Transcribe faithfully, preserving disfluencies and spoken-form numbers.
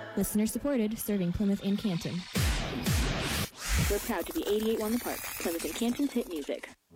Listener supported, serving Plymouth and Canton. We're proud to be eighty-eight One The Park, Plymouth and Canton's hit music.